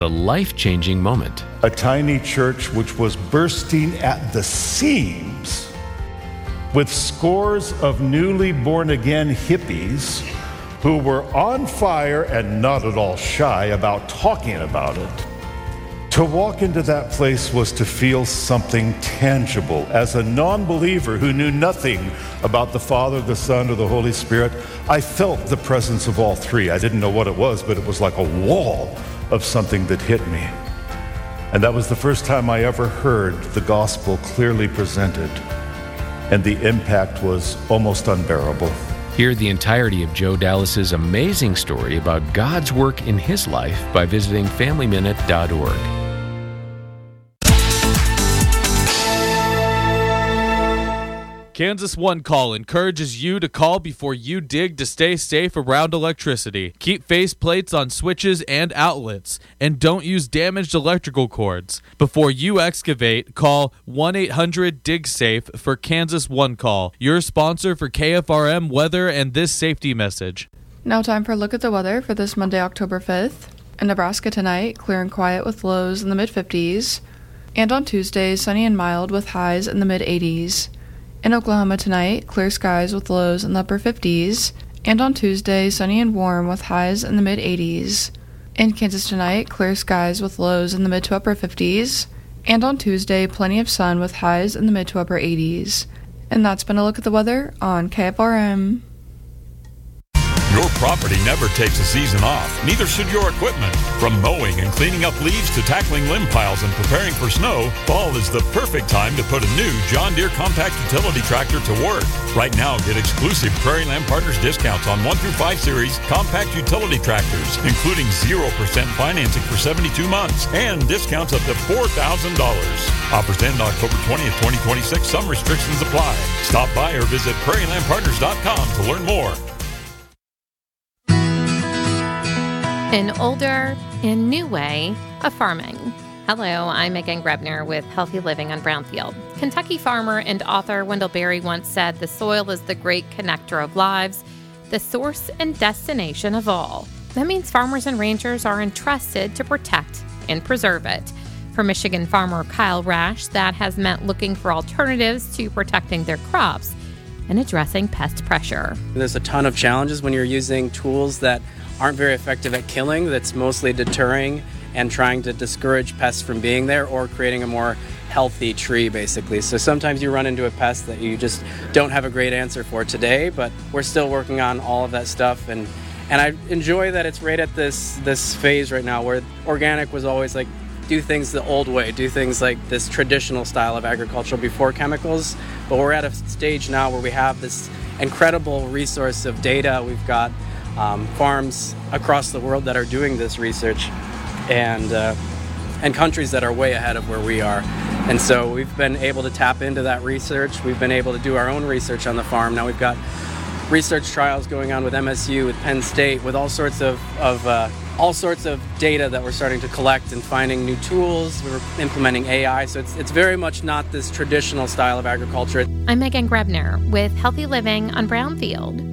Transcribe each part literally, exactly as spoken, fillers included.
A life-changing moment. A tiny church which was bursting at the seams with scores of newly born-again hippies who were on fire and not at all shy about talking about it. To walk into that place was to feel something tangible. As a non-believer who knew nothing about the Father, the Son, or the Holy Spirit, I felt the presence of all three. I didn't know what it was, but it was like a wall of something that hit me. And that was the first time I ever heard the gospel clearly presented. And the impact was almost unbearable. Hear the entirety of Joe Dallas's amazing story about God's work in his life by visiting family minute dot org. Kansas One Call encourages you to call before you dig to stay safe around electricity. Keep faceplates on switches and outlets, and don't use damaged electrical cords. Before you excavate, call one eight hundred dig safe for Kansas One Call, your sponsor for K F R M weather and this safety message. Now time for a look at the weather for this Monday, October fifth. In Nebraska tonight, clear and quiet with lows in the mid fifties. And on Tuesday, sunny and mild with highs in the mid eighties. In Oklahoma tonight, clear skies with lows in the upper fifties, and on Tuesday, sunny and warm with highs in the mid eighties. In Kansas tonight, clear skies with lows in the mid to upper fifties, and on Tuesday, plenty of sun with highs in the mid to upper eighties. And that's been a look at the weather on K F R M. Your property never takes a season off, neither should your equipment. From mowing and cleaning up leaves to tackling limb piles and preparing for snow, fall is the perfect time to put a new John Deere compact utility tractor to work. Right now, get exclusive Prairie Land Partners discounts on one through five series compact utility tractors, including zero percent financing for seventy-two months and discounts up to four thousand dollars. Offers end October twentieth, twenty twenty-six. Some restrictions apply. Stop by or visit prairie land partners dot com to learn more. An older and new way of farming. Hello, I'm Megan Grebner with Healthy Living on Brownfield. Kentucky farmer and author Wendell Berry once said, "The soil is the great connector of lives, the source and destination of all." That means farmers and ranchers are entrusted to protect and preserve it. For Michigan farmer Kyle Rash, that has meant looking for alternatives to protecting their crops and addressing pest pressure. There's a ton of challenges when you're using tools that aren't very effective at killing, that's mostly deterring and trying to discourage pests from being there or creating a more healthy tree, basically. So sometimes you run into a pest that you just don't have a great answer for today, but we're still working on all of that stuff. And and I enjoy that it's right at this this phase right now where organic was always like, do things the old way, do things like this traditional style of agriculture before chemicals. But we're at a stage now where we have this incredible resource of data. We've got Um, farms across the world that are doing this research, and uh, and countries that are way ahead of where we are. And so we've been able to tap into that research. We've been able to do our own research on the farm. Now we've got research trials going on with M S U, with Penn State, with all sorts of, of uh, all sorts of data that we're starting to collect and finding new tools. We're implementing A I, so it's it's very much not this traditional style of agriculture. I'm Megan Grebner with Healthy Living on Brownfield.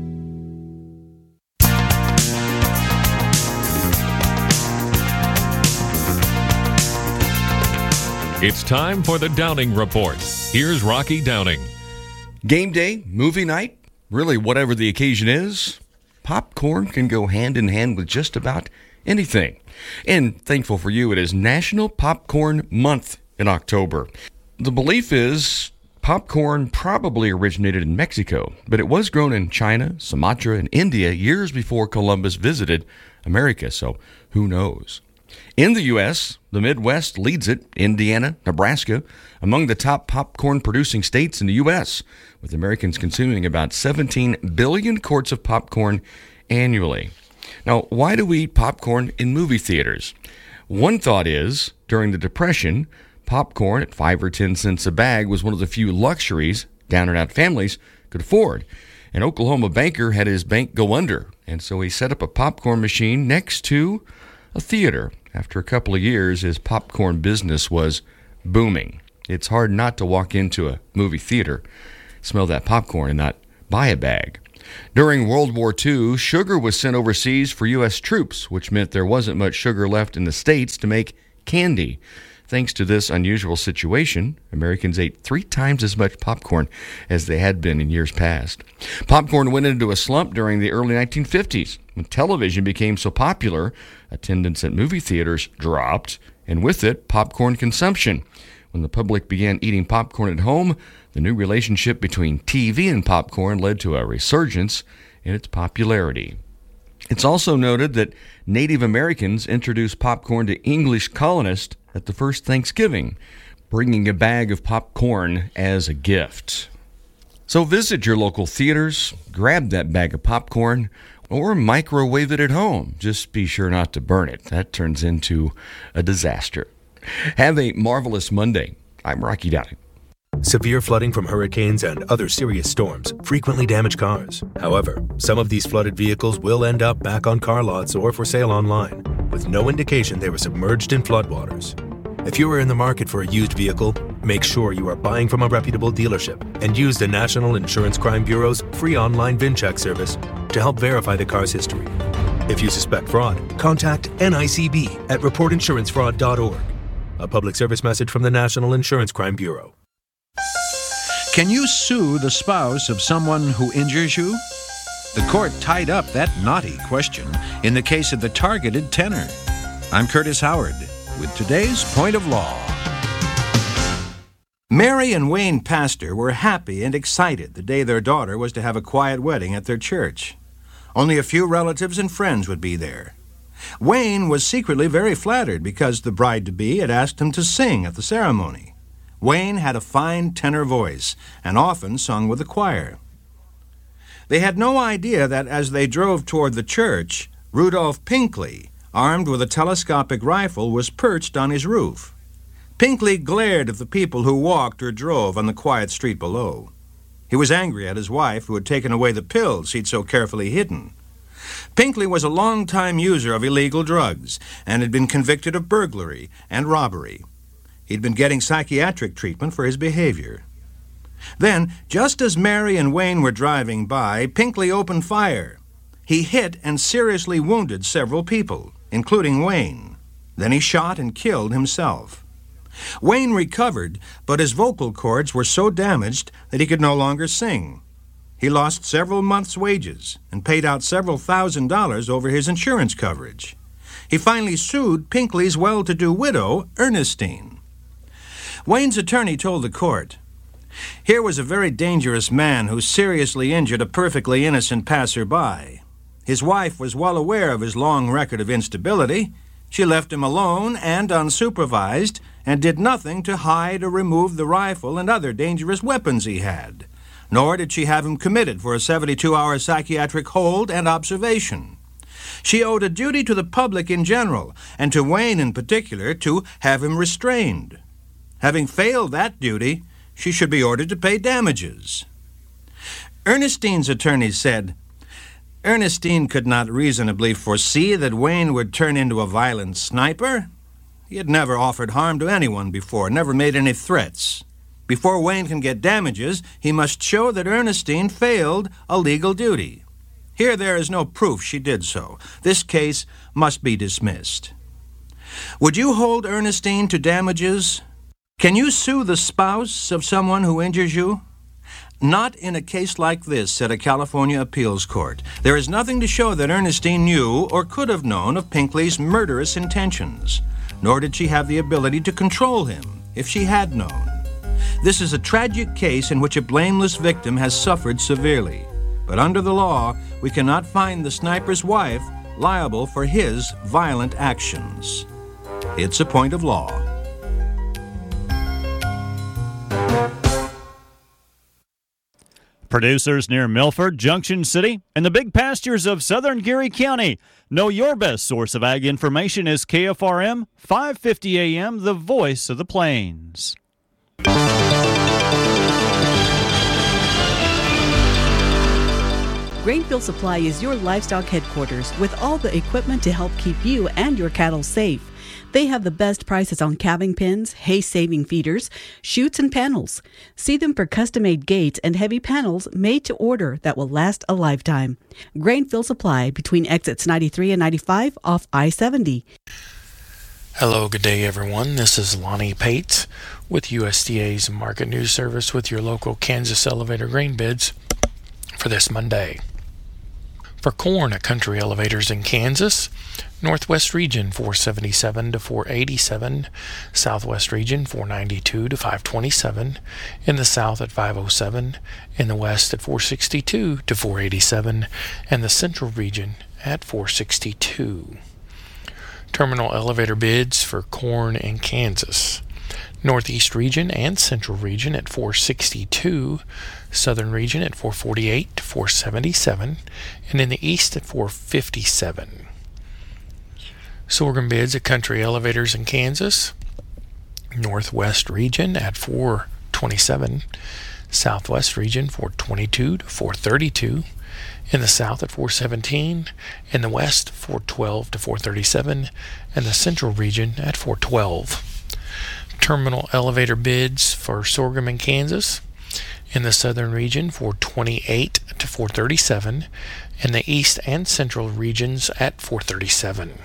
It's time for the Downing Report. Here's Rocky Downing. Game day, movie night, really whatever the occasion is, popcorn can go hand in hand with just about anything. And thankful for you, it is National Popcorn Month in October. The belief is popcorn probably originated in Mexico, but it was grown in China, Sumatra, and India years before Columbus visited America, so who knows? In the U S, the Midwest leads it, Indiana, Nebraska, among the top popcorn-producing states in the U S, with Americans consuming about seventeen billion quarts of popcorn annually. Now, why do we eat popcorn in movie theaters? One thought is, during the Depression, popcorn at five or ten cents a bag was one of the few luxuries down-and-out families could afford. An Oklahoma banker had his bank go under, and so he set up a popcorn machine next to a theater. After a couple of years, his popcorn business was booming. It's hard not to walk into a movie theater, smell that popcorn, and not buy a bag. During World War Two, sugar was sent overseas for U S troops, which meant there wasn't much sugar left in the States to make candy. Thanks to this unusual situation, Americans ate three times as much popcorn as they had been in years past. Popcorn went into a slump during the early nineteen fifties. When television became so popular, attendance at movie theaters dropped, and with it, popcorn consumption. When the public began eating popcorn at home, the new relationship between T V and popcorn led to a resurgence in its popularity. It's also noted that Native Americans introduced popcorn to English colonists at the first Thanksgiving, bringing a bag of popcorn as a gift. So visit your local theaters, grab that bag of popcorn, or microwave it at home. Just be sure not to burn it. That turns into a disaster. Have a marvelous Monday. I'm Rocky Downing. Severe flooding from hurricanes and other serious storms frequently damage cars. However, some of these flooded vehicles will end up back on car lots or for sale online, with no indication they were submerged in floodwaters. If you are in the market for a used vehicle, make sure you are buying from a reputable dealership and use the National Insurance Crime Bureau's free online VIN check service to help verify the car's history. If you suspect fraud, contact N I C B at report insurance fraud dot org. A public service message from the National Insurance Crime Bureau. Can you sue the spouse of someone who injures you? The court tied up that knotty question in the case of the targeted tenor. I'm Curtis Howard with today's Point of Law. Mary and Wayne Pastor were happy and excited the day their daughter was to have a quiet wedding at their church. Only a few relatives and friends would be there. Wayne was secretly very flattered because the bride-to-be had asked him to sing at the ceremony. Wayne had a fine tenor voice and often sung with the choir. They had no idea that as they drove toward the church, Rudolph Pinkley, armed with a telescopic rifle, was perched on his roof. Pinkley glared at the people who walked or drove on the quiet street below. He was angry at his wife, who had taken away the pills he'd so carefully hidden. Pinkley was a long-time user of illegal drugs and had been convicted of burglary and robbery. He'd been getting psychiatric treatment for his behavior. Then, just as Mary and Wayne were driving by, Pinkley opened fire. He hit and seriously wounded several people, including Wayne. Then he shot and killed himself. Wayne recovered, but his vocal cords were so damaged that he could no longer sing. He lost several months' wages and paid out several thousand dollars over his insurance coverage. He finally sued Pinkley's well-to-do widow, Ernestine. Wayne's attorney told the court, "Here was a very dangerous man who seriously injured a perfectly innocent passerby. His wife was well aware of his long record of instability. She left him alone and unsupervised and did nothing to hide or remove the rifle and other dangerous weapons he had. Nor did she have him committed for a seventy-two hour psychiatric hold and observation. She owed a duty to the public in general, and to Wayne in particular, to have him restrained. Having failed that duty, she should be ordered to pay damages." Ernestine's attorney said, "Ernestine could not reasonably foresee that Wayne would turn into a violent sniper. He had never offered harm to anyone before, never made any threats. Before Wayne can get damages, he must show that Ernestine failed a legal duty. Here there is no proof she did so. This case must be dismissed." Would you hold Ernestine to damages? Can you sue the spouse of someone who injures you? Not in a case like this, said a California appeals court. There is nothing to show that Ernestine knew or could have known of Pinkley's murderous intentions, nor did she have the ability to control him if she had known. This is a tragic case in which a blameless victim has suffered severely, but under the law, we cannot find the sniper's wife liable for his violent actions. It's a point of law. Producers near Milford, Junction City, and the big pastures of southern Geary County know your best source of ag information is K F R M, five fifty A M, the voice of the plains. Grainfield Supply is your livestock headquarters with all the equipment to help keep you and your cattle safe. They have the best prices on calving pins, hay-saving feeders, chutes, and panels. See them for custom-made gates and heavy panels made to order that will last a lifetime. Grain fill supply between exits ninety-three and ninety-five off I seventy. Hello, good day everyone. This is Lonnie Pates with U S D A's Market News Service with your local Kansas elevator grain bids for this Monday. For corn at Country Elevators in Kansas, Northwest Region four seventy-seven to four eighty-seven, Southwest Region four ninety-two to five twenty-seven, in the South at five oh seven, in the West at four sixty-two to four eighty-seven, and the Central Region at four sixty-two. Terminal elevator bids for corn in Kansas. Northeast Region and Central Region at four sixty-two, Southern Region at four forty-eight to four seventy-seven, and in the East at four fifty-seven. Sorghum bids at Country Elevators in Kansas. Northwest Region at four twenty-seven, Southwest Region four twenty-two to four thirty-two, in the South at four seventeen, in the West four twelve to four thirty-seven, and the Central Region at four twelve. Terminal elevator bids for sorghum in Kansas. In the Southern Region four twenty-eight to four thirty-seven, in the East and Central Regions at four thirty-seven.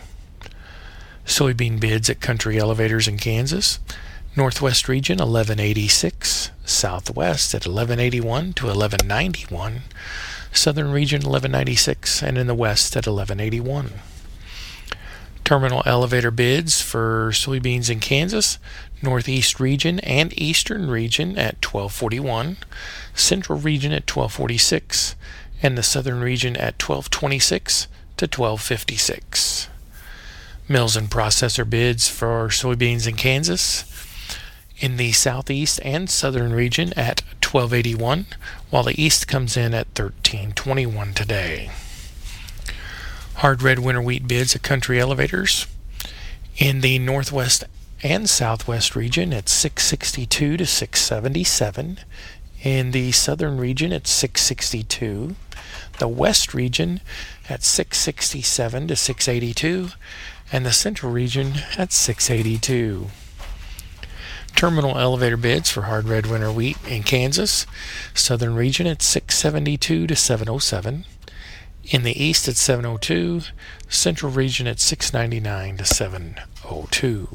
Soybean bids at Country Elevators in Kansas. Northwest Region eleven eighty-six, Southwest at eleven eighty-one to eleven ninety-one, Southern Region eleven ninety-six, and in the West at eleven eighty-one. Terminal elevator bids for soybeans in Kansas. Northeast Region and Eastern Region at twelve forty-one, Central Region at twelve forty-six, and the Southern Region at twelve twenty-six to twelve fifty-six. Mills and processor bids for soybeans in Kansas. In the Southeast and Southern Region at twelve eighty-one, while the East comes in at thirteen twenty-one today. Hard red winter wheat bids at Country Elevators. In the Northwest and Southwest Region at six sixty-two to six seventy-seven. In the Southern Region at six sixty-two. The West Region at six sixty-seven to six eighty-two. And the Central Region at six eighty-two. Terminal elevator bids for hard red winter wheat in Kansas. Southern Region at six seventy-two to seven oh seven. In the East at seven oh two. Central Region at six ninety-nine to seven oh two.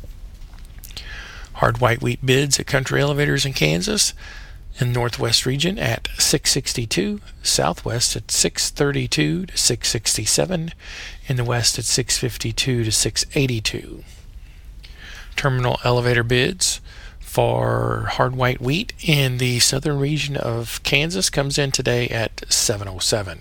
Hard white wheat bids at Country Elevators in Kansas. In Northwest Region at six sixty-two, Southwest at six thirty-two to six sixty-seven, in the West at six fifty-two to six eighty-two. Terminal elevator bids for hard white wheat in the Southern Region of Kansas comes in today at seven oh seven.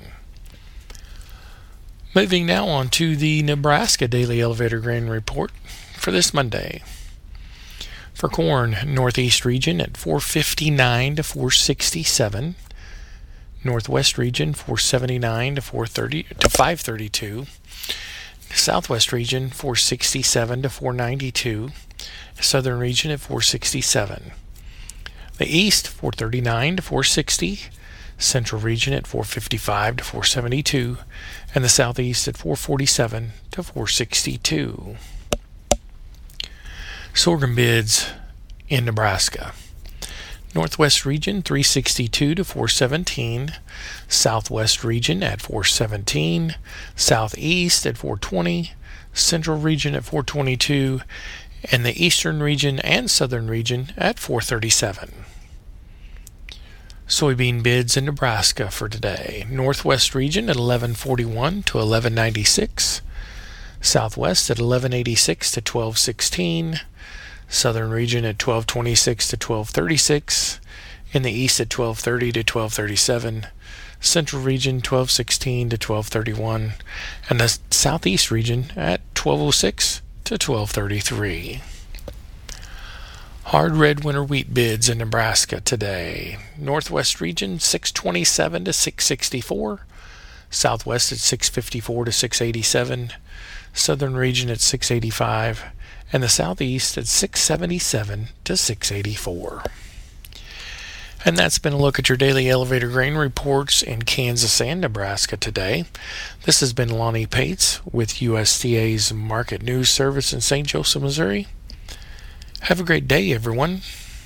Moving now on to the Nebraska Daily Elevator Grain Report for this Monday. For corn, Northeast Region at four fifty-nine to four sixty-seven, Northwest Region four seventy-nine to four thirty to five thirty-two, Southwest Region four sixty-seven to four ninety-two, Southern Region at four sixty-seven. The East four thirty-nine to four sixty, Central Region at four fifty-five to four seventy-two, and the Southeast at four forty-seven to four sixty-two. Sorghum bids in Nebraska. Northwest Region three sixty-two to four seventeen, Southwest Region at four seventeen, Southeast at four twenty, Central Region at four twenty-two, and the Eastern Region and Southern Region at four thirty-seven. Soybean bids in Nebraska for today. Northwest Region at eleven forty-one to eleven ninety-six, Southwest at eleven eighty-six to twelve sixteen, Southern Region at twelve twenty-six to twelve thirty-six, in the East at twelve thirty to twelve thirty-seven, Central Region twelve sixteen to twelve thirty-one, and the Southeast Region at twelve oh six to twelve thirty-three. Hard red winter wheat bids in Nebraska today. Northwest Region six twenty-seven to six sixty-four, Southwest at six fifty-four to six eighty-seven, Southern Region at six eighty-five, and the Southeast at six seventy-seven to six eighty-four. And that's been a look at your daily elevator grain reports in Kansas and Nebraska today. This has been Lonnie Pates with U S D A's Market News Service in Saint Joseph, Missouri. Have a great day, everyone.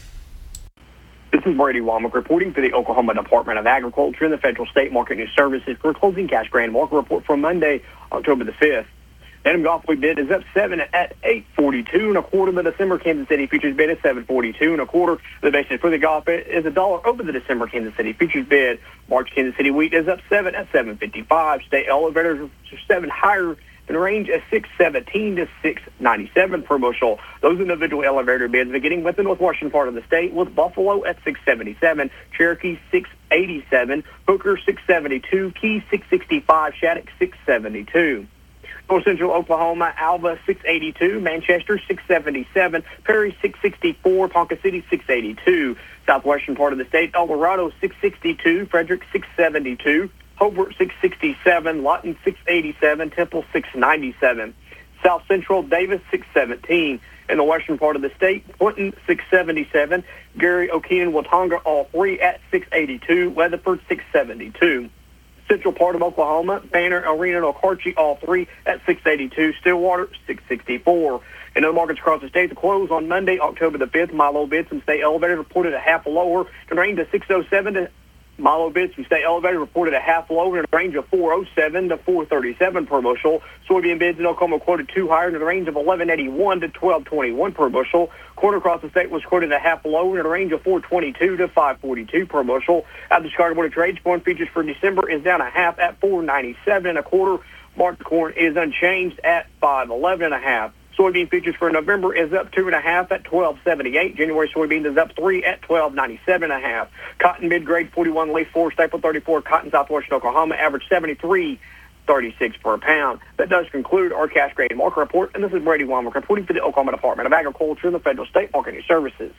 This is Brady Womack reporting for the Oklahoma Department of Agriculture and the Federal State Market News Services for closing cash grain market report for Monday, October the fifth. Denim Golf Week bid is up seven at eight forty-two and a quarter. The December Kansas City futures bid is seven forty-two and a quarter. The basis for the golf bid is a dollar over the December Kansas City futures bid. March Kansas City wheat is up seven at seven fifty-five. State elevators are seven higher in the range of six seventeen to six ninety-seven per bushel. Those individual elevator bids beginning with the northwestern part of the state, with Buffalo at six seventy-seven, Cherokee six eighty-seven, Hooker six seventy-two, Key six sixty-five, Shattuck six seventy-two. North Central Oklahoma, Alva six eighty-two, Manchester six seventy-seven, Perry six sixty-four, Ponca City six eighty-two. Southwestern part of the state, El Dorado six sixty-two, Frederick six seventy-two, Hobart six sixty-seven, Lawton six eighty-seven, Temple six ninety-seven. South Central, Davis six seventeen. In the western part of the state, Clinton six seventy-seven, Gary, Okeene, Watonga, all three at six eighty-two, Weatherford six seventy-two. Central part of Oklahoma, Banner, Arena, and Okarche, all three at six eighty-two, Stillwater six sixty-four. In other markets across the state, the close on Monday, October the fifth, Milo bids from state elevators reported a half lower, in the range of six oh seven to Milo bids from state elevator reported a half lower in the range of four oh seven to four thirty-seven per bushel. Soybean bids in Oklahoma quoted two higher in the range of eleven eighty-one to twelve twenty-one per bushel. Corn across the state was quoted a half lower in the range of four twenty-two to five forty-two per bushel. At the Chicago Board of Trade, corn futures for December is down a half at four ninety-seven and a quarter. March corn is unchanged at five eleven and a half. Soybean futures for November is up two and a half at twelve seventy-eight. January soybeans is up three at twelve ninety-seven and a half. Cotton mid-grade forty-one, leaf four, staple thirty-four. Cotton southwestern Oklahoma average seventy-three thirty-six per pound. That does conclude our cash grade market report. And this is Brady Womack reporting for the Oklahoma Department of Agriculture and the Federal State Market News Services.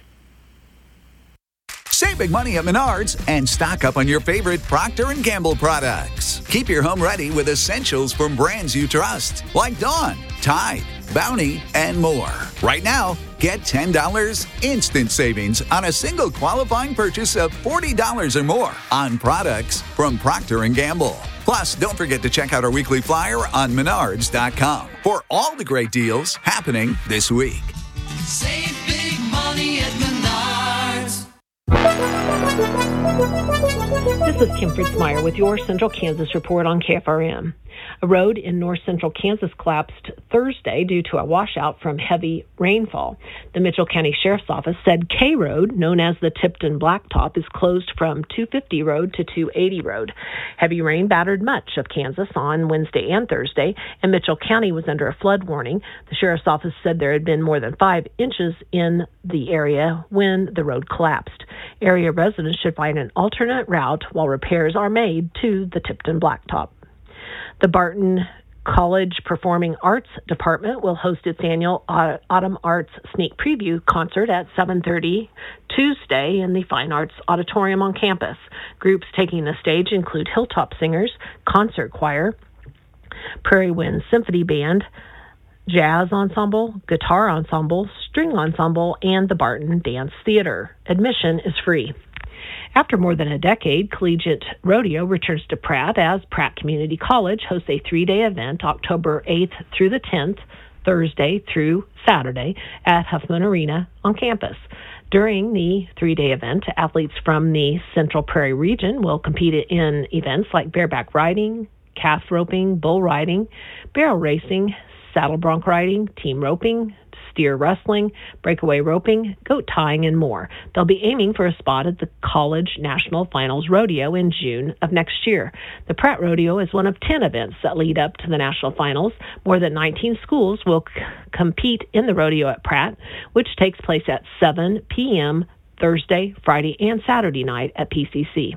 Save big money at Menards and stock up on your favorite Procter and Gamble products. Keep your home ready with essentials from brands you trust, like Dawn, Tide, Bounty, and more. Right now, get ten dollars instant savings on a single qualifying purchase of forty dollars or more on products from Procter and Gamble. Plus, don't forget to check out our weekly flyer on menards dot com for all the great deals happening this week. Save big money at Menards. This is Kim Fritzmeyer with your Central Kansas report on K F R M. A road in north central Kansas collapsed Thursday due to a washout from heavy rainfall. The Mitchell County Sheriff's Office said K Road, known as the Tipton Blacktop, is closed from two fifty Road to two eighty Road. Heavy rain battered much of Kansas on Wednesday and Thursday, and Mitchell County was under a flood warning. The Sheriff's Office said there had been more than five inches in the area when the road collapsed. Area residents should find an alternate route while repairs are made to the Tipton Blacktop. The Barton College Performing Arts Department will host its annual Autumn Arts Sneak Preview concert at seven thirty Tuesday in the Fine Arts Auditorium on campus. Groups taking the stage include Hilltop Singers, Concert Choir, Prairie Wind Symphony Band, Jazz Ensemble, Guitar Ensemble, String Ensemble, and the Barton Dance Theater. Admission is free. After more than a decade, Collegiate Rodeo returns to Pratt as Pratt Community College hosts a three-day event October eighth through the tenth, Thursday through Saturday, at Huffman Arena on campus. During the three-day event, athletes from the Central Prairie region will compete in events like bareback riding, calf roping, bull riding, barrel racing, saddle bronc riding, team roping, steer wrestling, breakaway roping, goat tying, and more. They'll be aiming for a spot at the College National Finals Rodeo in June of next year. The Pratt Rodeo is one of ten events that lead up to the National Finals. More than nineteen schools will c- compete in the rodeo at Pratt, which takes place at seven p.m. Thursday, Friday, and Saturday night at P C C.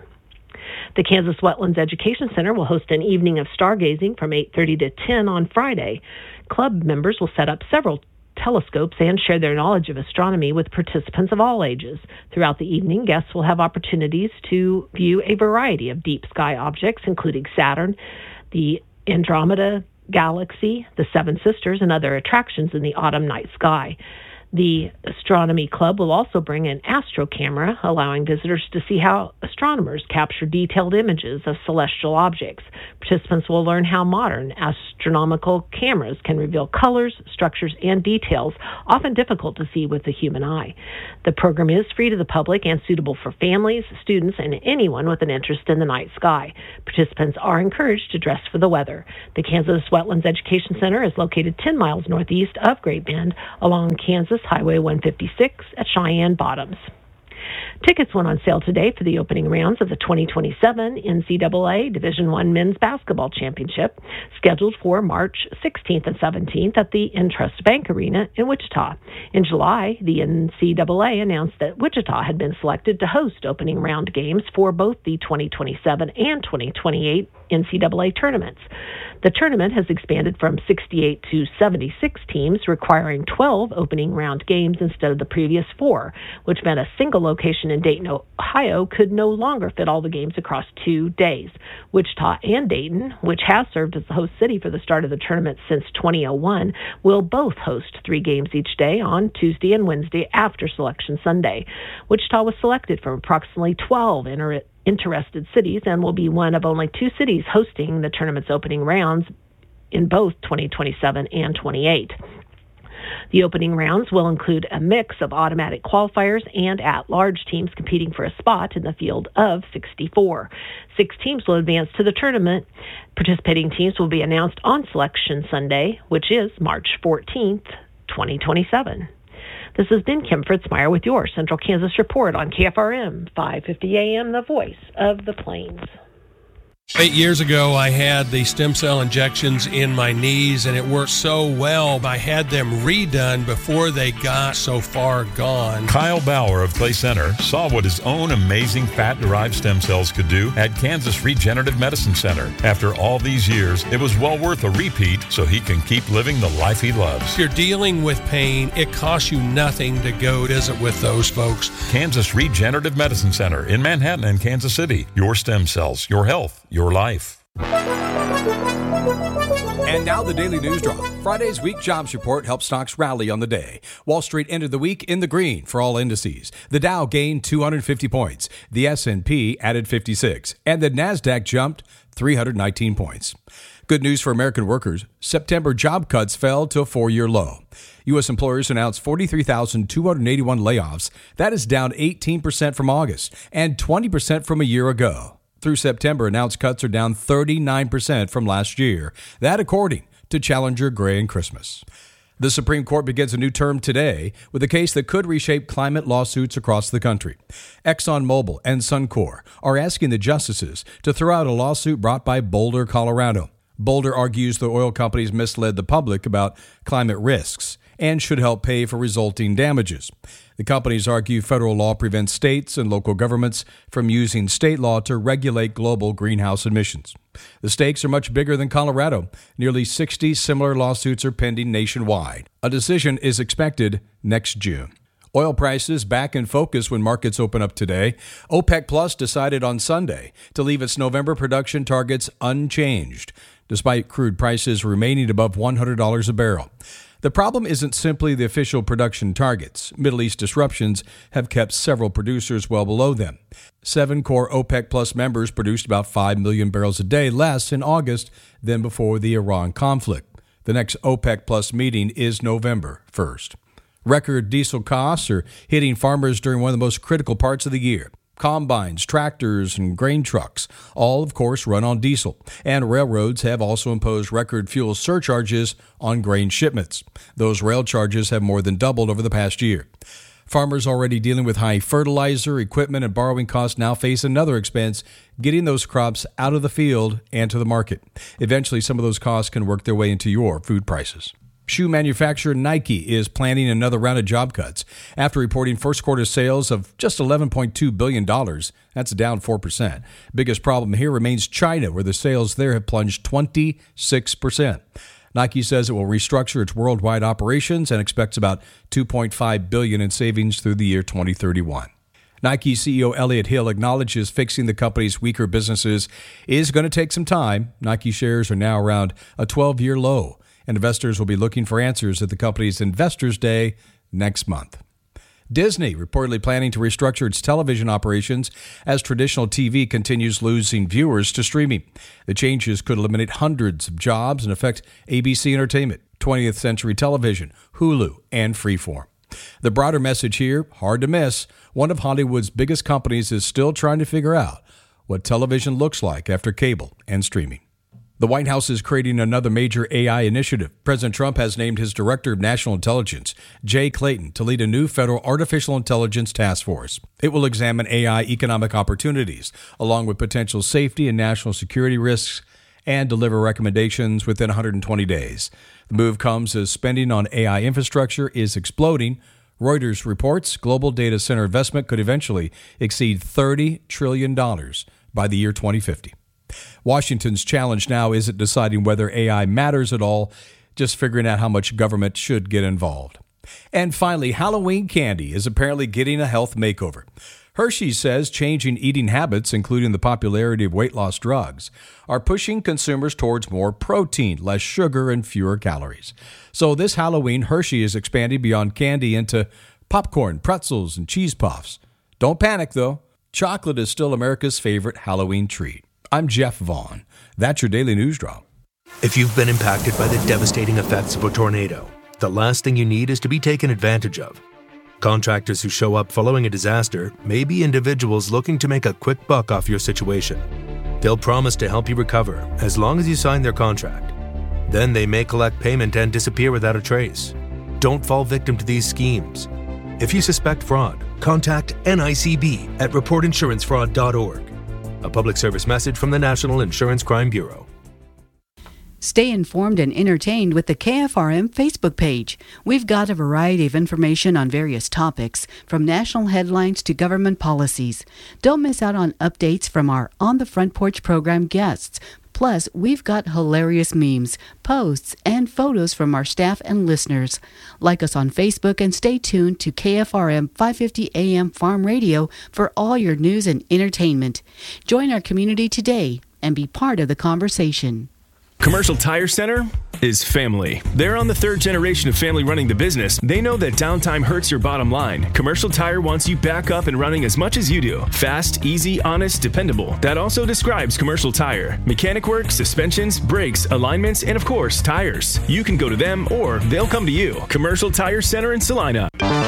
The Kansas Wetlands Education Center will host an evening of stargazing from eight thirty to ten on Friday. Club members will set up several telescopes and share their knowledge of astronomy with participants of all ages. Throughout the evening, guests will have opportunities to view a variety of deep sky objects, including Saturn, the Andromeda Galaxy, the Seven Sisters, and other attractions in the autumn night sky. The Astronomy Club will also bring an astro camera, allowing visitors to see how astronomers capture detailed images of celestial objects. Participants will learn how modern astronomical cameras can reveal colors, structures, and details often difficult to see with the human eye. The program is free to the public and suitable for families, students, and anyone with an interest in the night sky. Participants are encouraged to dress for the weather. The Kansas Wetlands Education Center is located ten miles northeast of Great Bend along Kansas Highway one fifty-six at Cheyenne Bottoms. Tickets went on sale today for the opening rounds of the twenty twenty-seven N C double A Division I Men's Basketball Championship, scheduled for March sixteenth and seventeenth at the Intrust Bank Arena in Wichita. In July, the N C double A announced that Wichita had been selected to host opening round games for both the twenty twenty-seven and twenty twenty-eight N C double A tournaments. The tournament has expanded from sixty-eight to seventy-six teams, requiring twelve opening round games instead of the previous four, which meant a single location in Dayton, Ohio could no longer fit all the games across two days. Wichita and Dayton, which has served as the host city for the start of the tournament since two thousand one, will both host three games each day on Tuesday and Wednesday after Selection Sunday. Wichita was selected from approximately twelve inter- interested cities and will be one of only two cities hosting the tournament's opening rounds in both twenty twenty-seven and twenty-eight. The opening rounds will include a mix of automatic qualifiers and at-large teams competing for a spot in the field of sixty-four. Six teams will advance to the tournament. Participating teams will be announced on Selection Sunday, which is March fourteenth, twenty twenty-seven. This has been Kim Fritzmeyer with your Central Kansas Report on K F R M five fifty A M, the voice of the Plains. Eight years ago, I had the stem cell injections in my knees, and it worked so well. I had them redone before they got so far gone. Kyle Bauer of Clay Center saw what his own amazing fat-derived stem cells could do at Kansas Regenerative Medicine Center. After all these years, it was well worth a repeat so he can keep living the life he loves. If you're dealing with pain, it costs you nothing to go visit with those folks. Kansas Regenerative Medicine Center in Manhattan and Kansas City. Your stem cells, your health, your life. And now the Daily News Drop. Friday's week jobs report helped stocks rally on the day. Wall Street ended the week in the green for all indices. The Dow gained two hundred fifty points. The S and P added fifty-six. And the NASDAQ jumped three hundred nineteen points. Good news for American workers. September job cuts fell to a four-year low. U S employers announced forty-three thousand two hundred eighty-one layoffs. That is down eighteen percent from August and twenty percent from a year ago. Through September, announced cuts are down thirty-nine percent from last year. That according to Challenger, Gray and Christmas. The Supreme Court begins a new term today with a case that could reshape climate lawsuits across the country. ExxonMobil and Suncor are asking the justices to throw out a lawsuit brought by Boulder, Colorado. Boulder argues the oil companies misled the public about climate risks and should help pay for resulting damages. The companies argue federal law prevents states and local governments from using state law to regulate global greenhouse emissions. The stakes are much bigger than Colorado. Nearly sixty similar lawsuits are pending nationwide. A decision is expected next June. Oil prices back in focus when markets open up today. OPEC Plus decided on Sunday to leave its November production targets unchanged, despite crude prices remaining above one hundred dollars a barrel. The problem isn't simply the official production targets. Middle East disruptions have kept several producers well below them. Seven core OPEC Plus members produced about five million barrels a day less in August than before the Iran conflict. The next OPEC Plus meeting is November first. Record diesel costs are hitting farmers during one of the most critical parts of the year. Combines, tractors, and grain trucks all, of course, run on diesel. And railroads have also imposed record fuel surcharges on grain shipments. Those rail charges have more than doubled over the past year. Farmers already dealing with high fertilizer, equipment, and borrowing costs now face another expense, getting those crops out of the field and to the market. Eventually, some of those costs can work their way into your food prices. Shoe manufacturer Nike is planning another round of job cuts after reporting first quarter sales of just eleven point two billion dollars. That's down four percent. Biggest problem here remains China, where the sales there have plunged twenty-six percent. Nike says it will restructure its worldwide operations and expects about two point five billion dollars in savings through the year twenty thirty-one. Nike C E O Elliott Hill acknowledges fixing the company's weaker businesses is going to take some time. Nike shares are now around a twelve-year low, and investors will be looking for answers at the company's Investors Day next month. Disney reportedly planning to restructure its television operations as traditional T V continues losing viewers to streaming. The changes could eliminate hundreds of jobs and affect A B C Entertainment, twentieth Century Television, Hulu, and Freeform. The broader message here, hard to miss, one of Hollywood's biggest companies is still trying to figure out what television looks like after cable and streaming. The White House is creating another major A I initiative. President Trump has named his Director of National Intelligence, Jay Clayton, to lead a new federal artificial intelligence task force. It will examine A I economic opportunities, along with potential safety and national security risks, and deliver recommendations within one hundred twenty days. The move comes as spending on A I infrastructure is exploding. Reuters reports global data center investment could eventually exceed thirty trillion dollars by the year twenty fifty. Washington's challenge now isn't deciding whether A I matters at all, just figuring out how much government should get involved. And finally, Halloween candy is apparently getting a health makeover. Hershey says changing eating habits, including the popularity of weight loss drugs, are pushing consumers towards more protein, less sugar, and fewer calories. So this Halloween, Hershey is expanding beyond candy into popcorn, pretzels, and cheese puffs. Don't panic, though. Chocolate is still America's favorite Halloween treat. I'm Jeff Vaughn. That's your Daily News Drop. If you've been impacted by the devastating effects of a tornado, the last thing you need is to be taken advantage of. Contractors who show up following a disaster may be individuals looking to make a quick buck off your situation. They'll promise to help you recover as long as you sign their contract. Then they may collect payment and disappear without a trace. Don't fall victim to these schemes. If you suspect fraud, contact N I C B at report insurance fraud dot org. A public service message from the National Insurance Crime Bureau. Stay informed and entertained with the K F R M Facebook page. We've got a variety of information on various topics, from national headlines to government policies. Don't miss out on updates from our On the Front Porch program guests. Plus, we've got hilarious memes, posts, and photos from our staff and listeners. Like us on Facebook and stay tuned to K F R M five fifty A M Farm Radio for all your news and entertainment. Join our community today and be part of the conversation. Commercial Tire Center is family. They're on the third generation of family running the business. They know that downtime hurts your bottom line. Commercial Tire wants you back up and running as much as you do. Fast, easy, honest, dependable. That also describes Commercial Tire. Mechanic work, suspensions, brakes, alignments, and of course, tires. You can go to them or they'll come to you. Commercial Tire Center in Salina.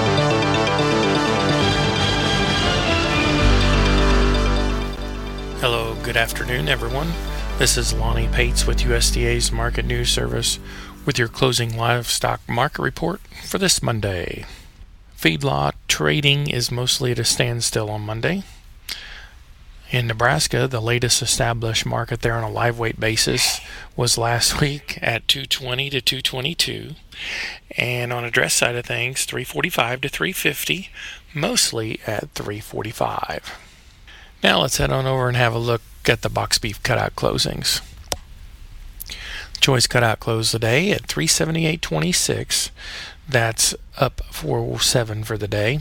Hello, good afternoon, everyone. This is Lonnie Pates with U S D A's Market News Service with your closing livestock market report for this Monday. Feedlot trading is mostly at a standstill on Monday. In Nebraska, the latest established market there on a live weight basis was last week at two twenty to two twenty-two. And on a dress side of things, three forty-five to three fifty, mostly at three forty-five. Now let's head on over and have a look at the box beef cutout closings. Choice cutout closed today at three seventy-eight twenty-six. That's up four oh seven for the day.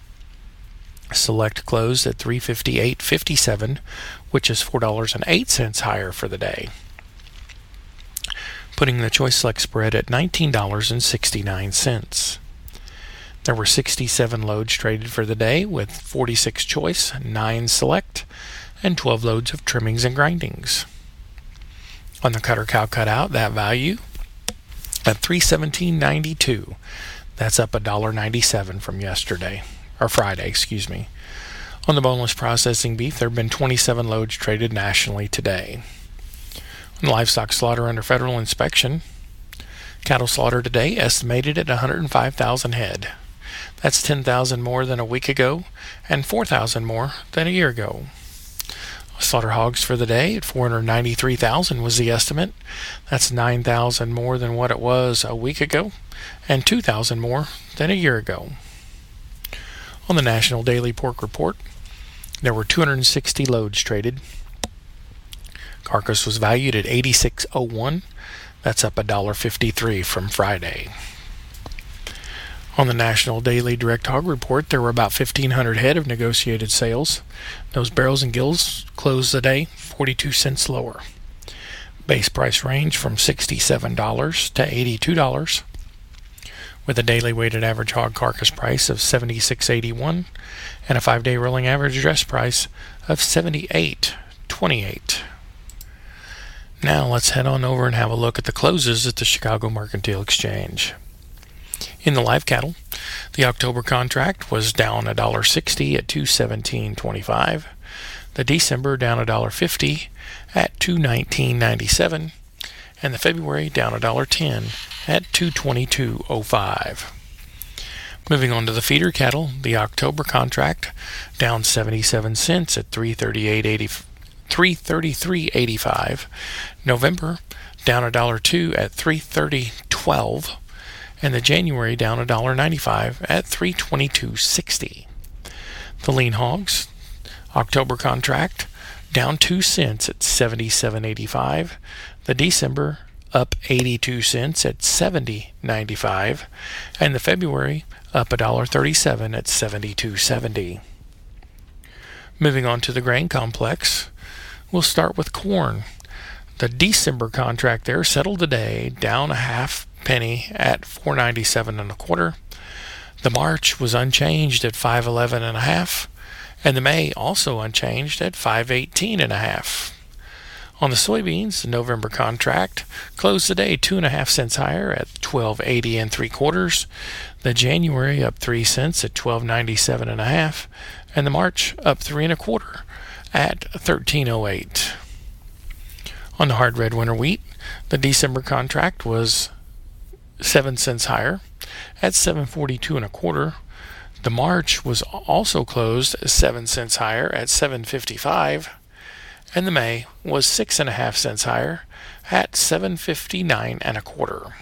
Select closed at three fifty-eight fifty-seven, which is four dollars and eight cents higher for the day, putting the choice select spread at nineteen dollars and sixty-nine cents. There were sixty-seven loads traded for the day, with forty-six choice, nine select, and twelve loads of trimmings and grindings. On the cutter cow cutout, that value at three seventeen ninety-two. That's up one dollar and ninety-seven cents from yesterday, or Friday, excuse me. On the boneless processing beef, there have been twenty-seven loads traded nationally today. On livestock slaughter under federal inspection, cattle slaughter today estimated at one hundred five thousand head. That's ten thousand more than a week ago and four thousand more than a year ago. Slaughter hogs for the day at four hundred ninety-three thousand was the estimate. That's nine thousand more than what it was a week ago and two thousand more than a year ago. On the National Daily Pork Report, there were two hundred sixty loads traded. Carcass was valued at eighty-six oh one. That's up one dollar and fifty-three cents from Friday. On the National Daily Direct Hog Report, there were about fifteen hundred head of negotiated sales. Those barrels and gills closed the day forty-two cents lower. Base price range from sixty-seven dollars to eighty-two dollars. with a daily weighted average hog carcass price of seventy-six eighty-one and a five-day rolling average dress price of seventy-eight twenty-eight. Now let's head on over and have a look at the closes at the Chicago Mercantile Exchange. In the live cattle, the October contract was down one dollar sixty at two seventeen twenty-five. The December down one dollar fifty at two nineteen ninety-seven, and the February down one dollar ten at two twenty-two oh five. Moving on to the feeder cattle, the October contract down seventy-seven cents at three thirty-eight eighty, three thirty-three eighty-five. November down one dollar two at three thirty twelve, and the January down one dollar ninety-five at three twenty-two sixty. The lean hogs, October contract down two cents at seventy-seven eighty-five. The December up eighty-two cents at seventy ninety-five, and the February up one dollar thirty-seven at seventy-two seventy. Moving on to the grain complex, we'll start with corn. The December contract there settled today down a half penny at four ninety-seven and a quarter. The March was unchanged at five eleven and a half, and the May also unchanged at five eighteen and a half. On the soybeans, the November contract closed the day two and a half cents higher at twelve eighty and three quarters. The January up three cents at twelve ninety-seven and a half, and the March up three and a quarter at thirteen oh eight. On the hard red winter wheat, the December contract was seven cents higher at seven forty-two and a quarter. The March was also closed seven cents higher at seven fifty-five, and the May was six and a half cents higher at seven fifty-nine and a quarter.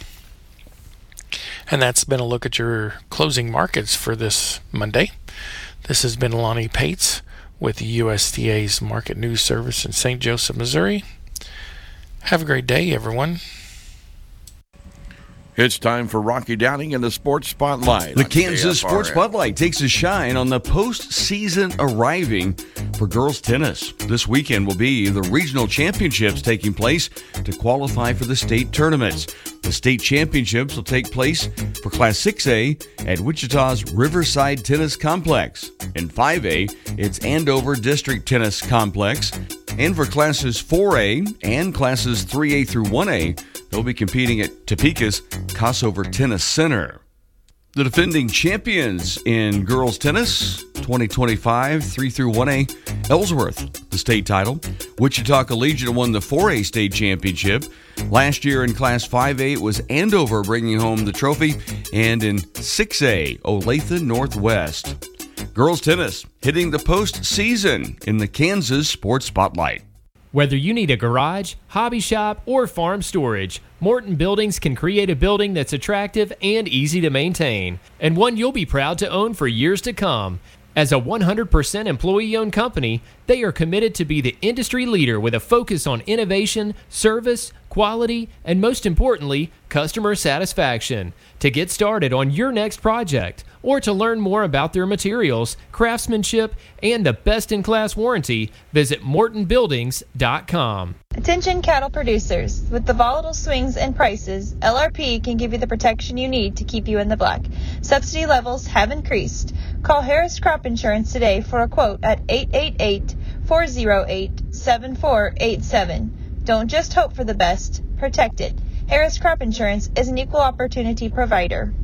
And that's been a look at your closing markets for this Monday. This has been Lonnie Pates with the U S D A's Market News Service in Saint Joseph, Missouri. Have a great day, everyone. It's time for Rocky Downing and the Sports Spotlight. The Kansas Sports Spotlight takes a shine on the postseason arriving for girls tennis. This weekend will be the regional championships taking place to qualify for the state tournaments. The state championships will take place for Class six A at Wichita's Riverside Tennis Complex. In five A, it's Andover District Tennis Complex. And for Classes four A and Classes three A through one A, they'll be competing at Topeka's Kossover Tennis Center. The defending champions in girls tennis, twenty twenty-five three through one A, Ellsworth, the state title. Wichita Collegiate won the four A state championship. Last year in Class five A, it was Andover bringing home the trophy. And in six A, Olathe Northwest. Girls tennis hitting the postseason in the Kansas Sports Spotlight. Whether you need a garage, hobby shop, or farm storage, Morton Buildings can create a building that's attractive and easy to maintain, and one you'll be proud to own for years to come. As a one hundred percent employee-owned company, they are committed to be the industry leader with a focus on innovation, service, quality, and most importantly, customer satisfaction. To get started on your next project, or to learn more about their materials, craftsmanship, and the best-in-class warranty, visit morton buildings dot com. Attention cattle producers. With the volatile swings in prices, L R P can give you the protection you need to keep you in the black. Subsidy levels have increased. Call Harris Crop Insurance today for a quote at eight eight eight, four oh eight, seven four eight seven. Don't just hope for the best, protect it. Harris Crop Insurance is an equal opportunity provider.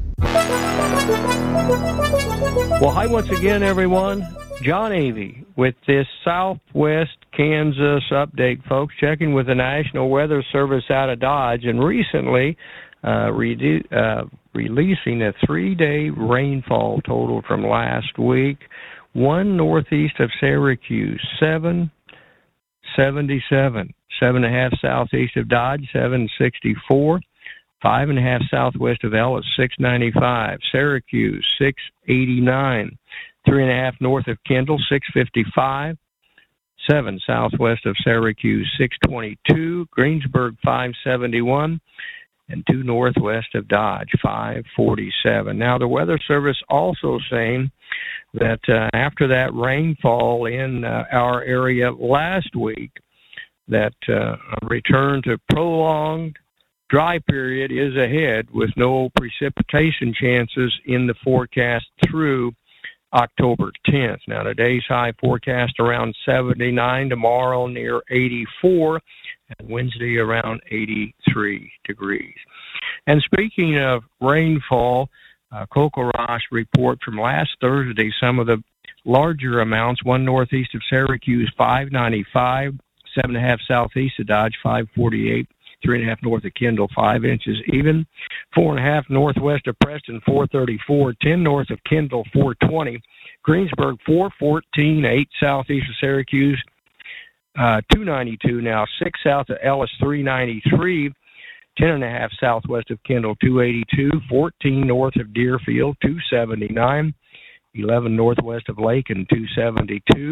Well, hi once again, everyone. John Avey with this Southwest Kansas update, folks, checking with the National Weather Service out of Dodge, and recently uh, re- uh, releasing a three-day rainfall total from last week. One northeast of Syracuse, seven seventy-seven. Seven and a half southeast of Dodge, seven sixty-four. Five and a half southwest of Ellis, six ninety-five. Syracuse, six eighty-nine. Three and a half north of Kendall, six fifty-five. Seven southwest of Syracuse, six twenty-two. Greensburg, five seventy-one. And two northwest of Dodge, five forty-seven. Now, the Weather Service also saying that uh, after that rainfall in uh, our area last week, that uh, a return to prolonged dry period is ahead with no precipitation chances in the forecast through October tenth. Now, today's high forecast around seventy-nine, tomorrow near eighty-four, and Wednesday around eighty-three degrees. And speaking of rainfall, uh, Kokorash report from last Thursday, some of the larger amounts, one northeast of Syracuse, five ninety-five, seven and a half southeast of Dodge, five forty-eight, three and a half north of Kendall, five inches even, four and a half northwest of Preston, four thirty-four, ten north of Kendall, four twenty, Greensburg, four fourteen, eight southeast of Syracuse, uh, two ninety-two now, six south of Ellis, three ninety-three, ten and a half southwest of Kendall, two eighty-two, fourteen north of Deerfield, two seventy-nine, eleven northwest of Lake and two seventy-two,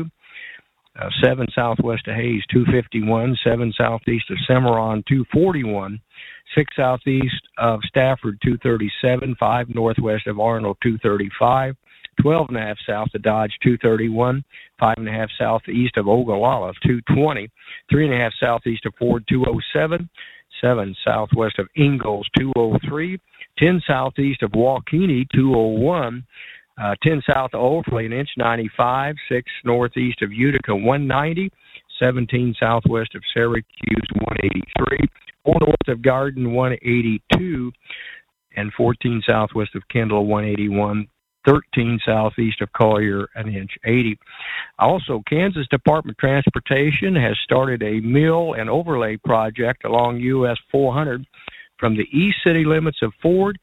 uh, seven southwest of Hayes, two fifty-one, seven southeast of Cimarron, two forty-one, six southeast of Stafford, two thirty-seven, five northwest of Arnold, two thirty-five, twelve and a half south of Dodge, two thirty-one, five and a half southeast of Ogallala, two twenty, three and a half southeast of Ford, two oh seven, seven southwest of Ingalls, two oh three, ten southeast of Waukeeny, two oh one, uh, ten south of Oldley, an inch ninety-five, six northeast of Utica, one ninety, seventeen southwest of Syracuse, one eighty-three, four north of Garden, one eighty-two, and fourteen southwest of Kendall, one eighty-one, thirteen southeast of Collier, an inch eighty. Also, Kansas Department of Transportation has started a mill and overlay project along U S four hundred from the east city limits of Ford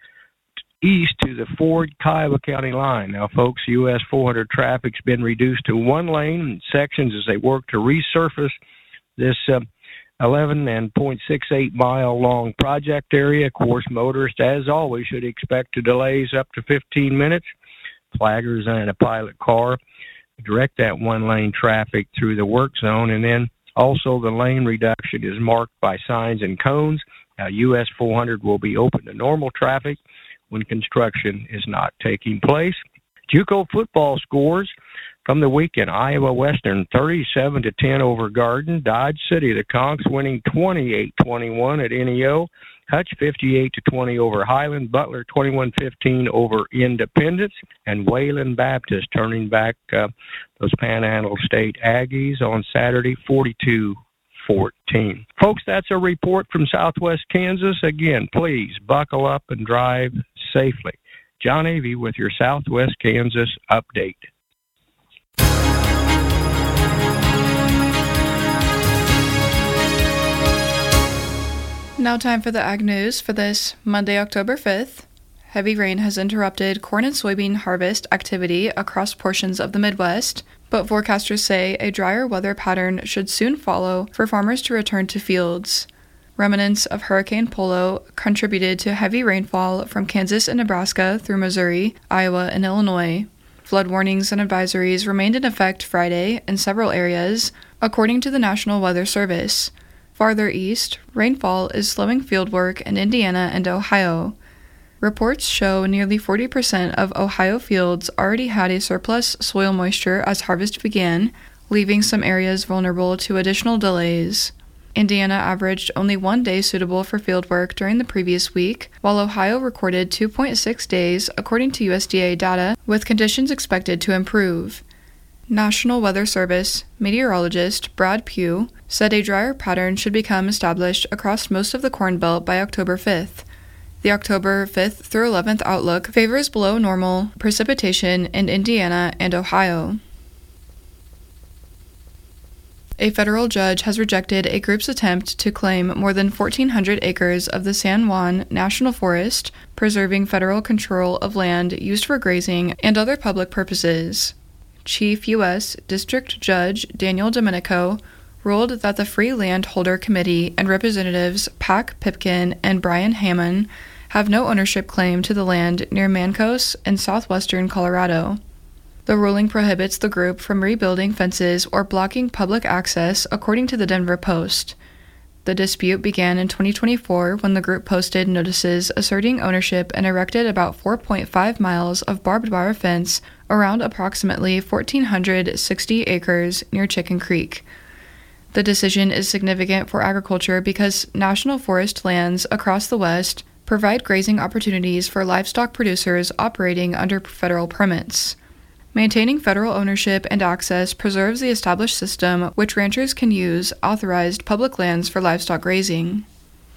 east to the Ford-Kiowa County line. Now, folks, U S four hundred traffic's been reduced to one lane in sections as they work to resurface this uh, eleven and point six eight mile long project area. Of course, motorists, as always, should expect delays up to fifteen minutes. Flaggers and a pilot car direct that one lane traffic through the work zone, and then also the lane reduction is marked by signs and cones. Now, U S four hundred will be open to normal traffic when construction is not taking place. JUCO football scores from the weekend: Iowa Western thirty-seven to ten over Garden, Dodge City, the Conks winning twenty-eight twenty-one at N E O, Hutch fifty-eight to twenty over Highland, Butler twenty-one fifteen over Independence, and Wayland Baptist turning back uh, those Panhandle State Aggies on Saturday, forty-two fourteen. Folks, that's a report from Southwest Kansas. Again, please buckle up and drive safely. John Avey with your Southwest Kansas update. Now time for the Ag News for this Monday, October fifth. Heavy rain has interrupted corn and soybean harvest activity across portions of the Midwest, but forecasters say a drier weather pattern should soon follow for farmers to return to fields. Remnants of Hurricane Polo contributed to heavy rainfall from Kansas and Nebraska through Missouri, Iowa, and Illinois. Flood warnings and advisories remained in effect Friday in several areas, according to the National Weather Service. Farther east, rainfall is slowing fieldwork in Indiana and Ohio. Reports show nearly forty percent of Ohio fields already had a surplus soil moisture as harvest began, leaving some areas vulnerable to additional delays. Indiana averaged only one day suitable for fieldwork during the previous week, while Ohio recorded two point six days, according to U S D A data, with conditions expected to improve. National Weather Service meteorologist Brad Pugh said a drier pattern should become established across most of the Corn Belt by October fifth. The October fifth through eleventh outlook favors below normal precipitation in Indiana and Ohio. A federal judge has rejected a group's attempt to claim more than fourteen hundred acres of the San Juan National Forest, preserving federal control of land used for grazing and other public purposes. Chief U S District Judge Daniel Domenico ruled that the Free Land Holder Committee and Representatives Pac Pipkin and Brian Hammond have no ownership claim to the land near Mancos in southwestern Colorado. The ruling prohibits the group from rebuilding fences or blocking public access, according to the Denver Post. The dispute began in twenty twenty-four when the group posted notices asserting ownership and erected about four point five miles of barbed wire fence around approximately one thousand four hundred sixty acres near Chicken Creek. The decision is significant for agriculture because national forest lands across the West provide grazing opportunities for livestock producers operating under federal permits. Maintaining federal ownership and access preserves the established system which ranchers can use authorized public lands for livestock grazing.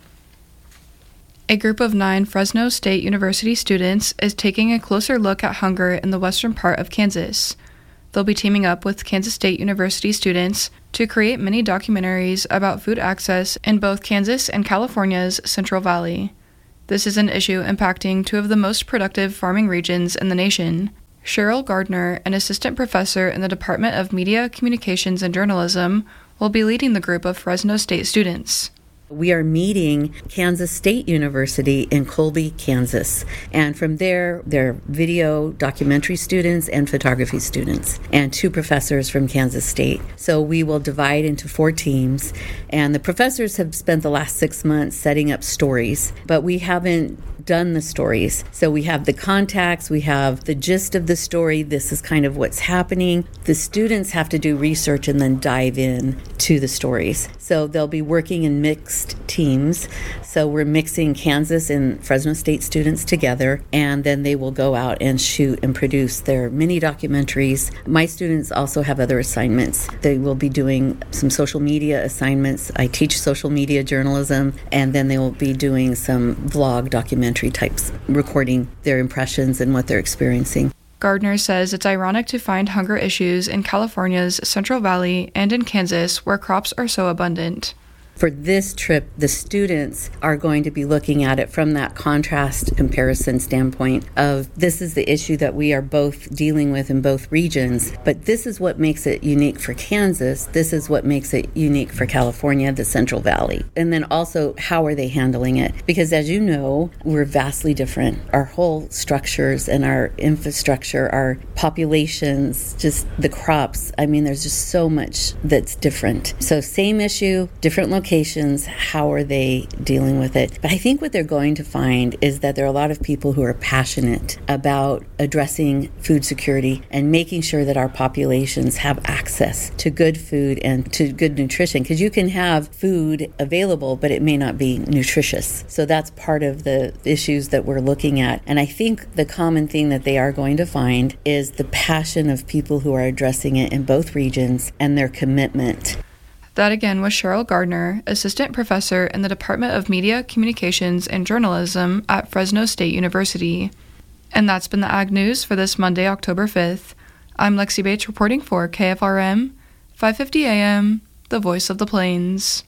A group of nine Fresno State University students is taking a closer look at hunger in the western part of Kansas. They'll be teaming up with Kansas State University students to create mini documentaries about food access in both Kansas and California's Central Valley. This is an issue impacting two of the most productive farming regions in the nation. Cheryl Gardner, an assistant professor in the Department of Media, Communications, and Journalism, will be leading the group of Fresno State students. We are meeting Kansas State University in Colby, Kansas. And from there, there are video documentary students and photography students, and two professors from Kansas State. So we will divide into four teams. And the professors have spent the last six months setting up stories, but we haven't done the stories. So we have the contacts, we have the gist of the story. This is kind of what's happening. The students have to do research and then dive in to the stories. So they'll be working in mixed teams. So we're mixing Kansas and Fresno State students together, and then they will go out and shoot and produce their mini documentaries. My students also have other assignments. They will be doing some social media assignments. I teach social media journalism, and then they will be doing some vlog documentary types, recording their impressions and what they're experiencing. Gardner says it's ironic to find hunger issues in California's Central Valley and in Kansas, where crops are so abundant. For this trip, the students are going to be looking at it from that contrast comparison standpoint of this is the issue that we are both dealing with in both regions, but this is what makes it unique for Kansas. This is what makes it unique for California, the Central Valley. And then also, how are they handling it? Because as you know, we're vastly different. Our whole structures and our infrastructure, our populations, just the crops, I mean, there's just so much that's different. So same issue, different locations. How are they dealing with it? But I think what they're going to find is that there are a lot of people who are passionate about addressing food security and making sure that our populations have access to good food and to good nutrition. Because you can have food available, but it may not be nutritious. So that's part of the issues that we're looking at. And I think the common thing that they are going to find is the passion of people who are addressing it in both regions and their commitment. That again was Cheryl Gardner, assistant professor in the Department of Media, Communications, and Journalism at Fresno State University. And that's been the Ag News for this Monday, October fifth. I'm Lexi Bates reporting for K F R M, five fifty A M, the voice of the plains.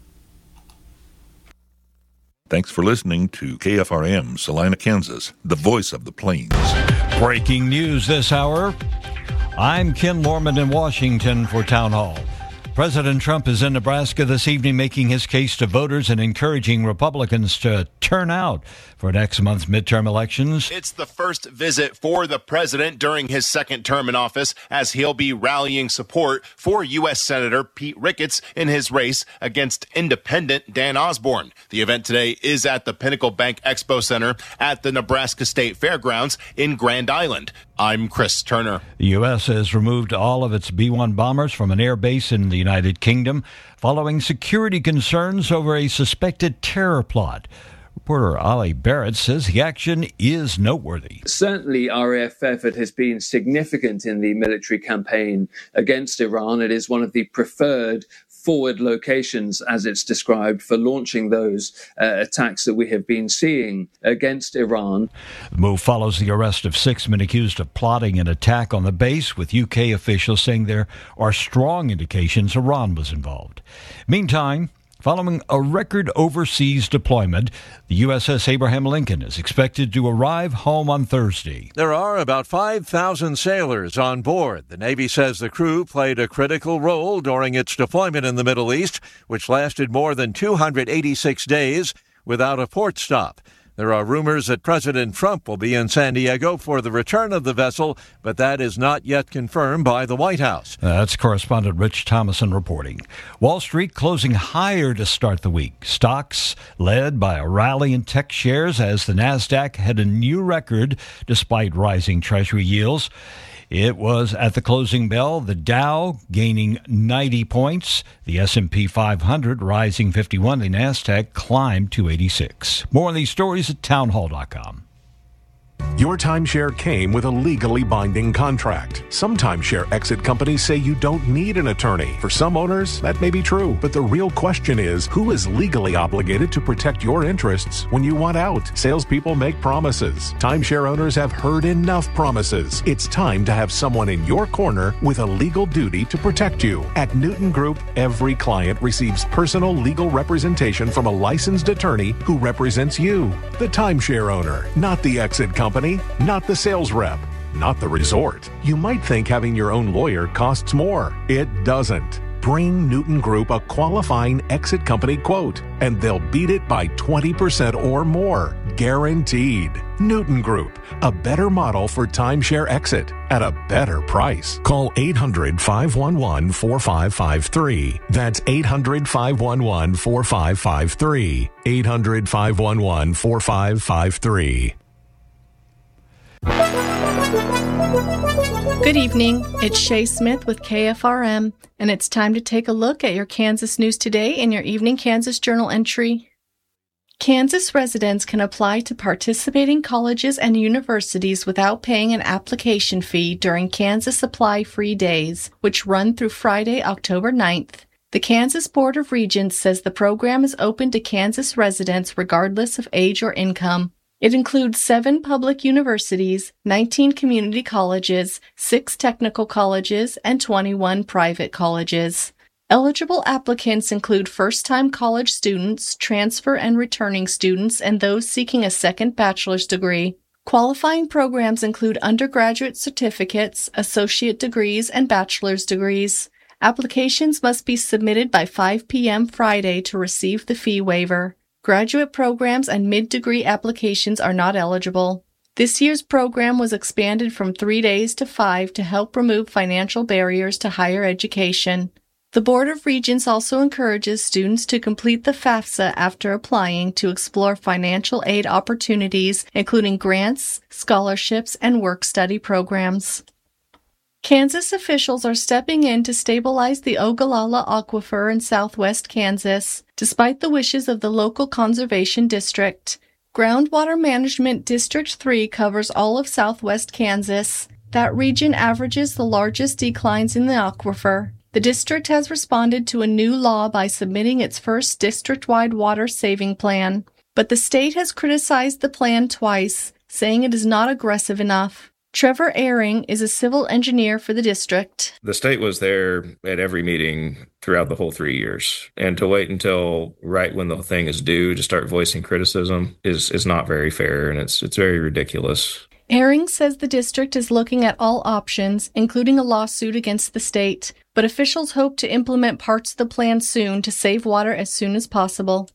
Thanks for listening to K F R M, Salina, Kansas, the voice of the plains. Breaking news this hour. I'm Ken Lorman in Washington for Town Hall. President Trump is in Nebraska this evening making his case to voters and encouraging Republicans to turn out for next month's midterm elections. It's the first visit for the president during his second term in office, as he'll be rallying support for U S Senator Pete Ricketts in his race against independent Dan Osborne. The event today is at the Pinnacle Bank Expo Center at the Nebraska State Fairgrounds in Grand Island. I'm Chris Turner. The U S has removed all of its B one bombers from an air base in the United Kingdom following security concerns over a suspected terror plot. Reporter Ali Barrett says the action is noteworthy. Certainly, R A F effort has been significant in the military campaign against Iran. It is one of the preferred forward locations, as it's described, for launching those uh, attacks that we have been seeing against Iran. The move follows the arrest of six men accused of plotting an attack on the base, with U K officials saying there are strong indications Iran was involved. Meantime, following a record overseas deployment, the U S S Abraham Lincoln is expected to arrive home on Thursday. There are about five thousand sailors on board. The Navy says the crew played a critical role during its deployment in the Middle East, which lasted more than two hundred eighty-six days without a port stop. There are rumors that President Trump will be in San Diego for the return of the vessel, but that is not yet confirmed by the White House. That's correspondent Rich Thomason reporting. Wall Street closing higher to start the week. Stocks led by a rally in tech shares as the Nasdaq had a new record despite rising Treasury yields. It was at the closing bell, the Dow gaining ninety points, the S and P five hundred rising fifty-one, the NASDAQ climbed two eighty-six. More on these stories at townhall dot com. Your timeshare came with a legally binding contract. Some timeshare exit companies say you don't need an attorney. For some owners, that may be true. But the real question is, who is legally obligated to protect your interests when you want out? Salespeople make promises. Timeshare owners have heard enough promises. It's time to have someone in your corner with a legal duty to protect you. At Newton Group, every client receives personal legal representation from a licensed attorney who represents you, the timeshare owner, not the exit company. Company, not the sales rep, not the resort. You might think having your own lawyer costs more. It doesn't. Bring Newton Group a qualifying exit company quote, and they'll beat it by twenty percent or more. Guaranteed. Newton Group, a better model for timeshare exit at a better price. Call eight hundred, five one one, four five five three. That's eight hundred, five one one, four five five three. eight hundred, five one one, four five five three. Good evening. It's Shay Smith with K F R M, and it's time to take a look at your Kansas news today in your Evening Kansas Journal entry. Kansas residents can apply to participating colleges and universities without paying an application fee during Kansas Apply Free Days, which run through Friday, October ninth. The Kansas Board of Regents says the program is open to Kansas residents regardless of age or income. It includes seven public universities, nineteen community colleges, six technical colleges, and twenty-one private colleges. Eligible applicants include first-time college students, transfer and returning students, and those seeking a second bachelor's degree. Qualifying programs include undergraduate certificates, associate degrees, and bachelor's degrees. Applications must be submitted by five p.m. Friday to receive the fee waiver. Graduate programs and mid-degree applications are not eligible. This year's program was expanded from three days to five to help remove financial barriers to higher education. The Board of Regents also encourages students to complete the FAFSA after applying to explore financial aid opportunities, including grants, scholarships, and work-study programs. Kansas officials are stepping in to stabilize the Ogallala Aquifer in southwest Kansas, despite the wishes of the local conservation district. Groundwater Management District three covers all of southwest Kansas. That region averages the largest declines in the aquifer. The district has responded to a new law by submitting its first district-wide water saving plan, but the state has criticized the plan twice, saying it is not aggressive enough. Trevor Ehring is a civil engineer for the district. The state was there at every meeting throughout the whole three years. And to wait until right when the thing is due to start voicing criticism is, is not very fair, and it's it's very ridiculous. Ehring says the district is looking at all options, including a lawsuit against the state, but officials hope to implement parts of the plan soon to save water as soon as possible.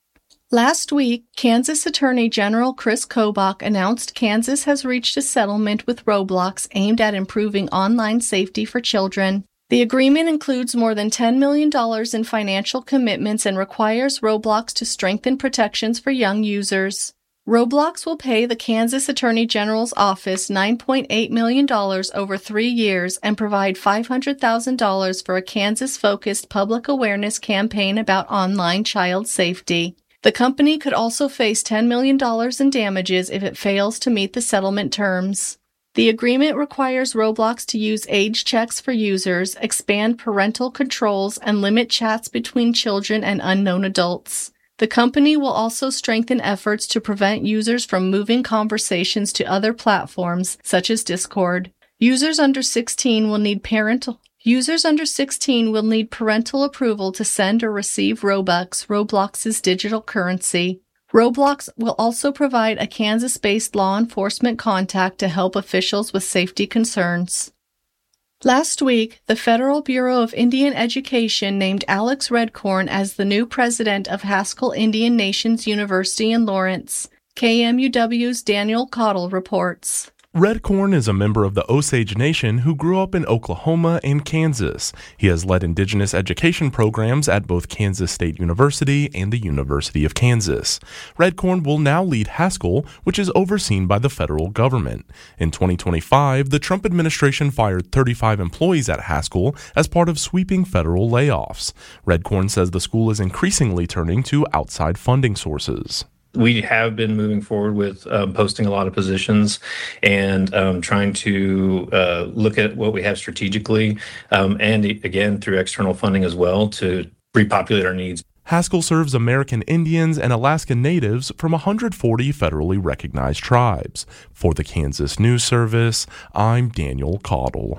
Last week, Kansas Attorney General Chris Kobach announced Kansas has reached a settlement with Roblox aimed at improving online safety for children. The agreement includes more than ten million dollars in financial commitments and requires Roblox to strengthen protections for young users. Roblox will pay the Kansas Attorney General's office nine point eight million dollars over three years and provide five hundred thousand dollars for a Kansas-focused public awareness campaign about online child safety. The company could also face ten million dollars in damages if it fails to meet the settlement terms. The agreement requires Roblox to use age checks for users, expand parental controls, and limit chats between children and unknown adults. The company will also strengthen efforts to prevent users from moving conversations to other platforms, such as Discord. Users under sixteen will need parental Users under sixteen will need parental approval to send or receive Robux, Roblox's digital currency. Roblox will also provide a Kansas-based law enforcement contact to help officials with safety concerns. Last week, the Federal Bureau of Indian Education named Alex Redcorn as the new president of Haskell Indian Nations University in Lawrence. K M U W's Daniel Cottle reports. Redcorn is a member of the Osage Nation who grew up in Oklahoma and Kansas. He has led indigenous education programs at both Kansas State University and the University of Kansas. Redcorn will now lead Haskell, which is overseen by the federal government. In twenty twenty-five, the Trump administration fired thirty-five employees at Haskell as part of sweeping federal layoffs. Redcorn says the school is increasingly turning to outside funding sources. We have been moving forward with um, posting a lot of positions and um, trying to uh, look at what we have strategically um, and, again, through external funding as well to repopulate our needs. Haskell serves American Indians and Alaska Natives from one hundred forty federally recognized tribes. For the Kansas News Service, I'm Daniel Caudle.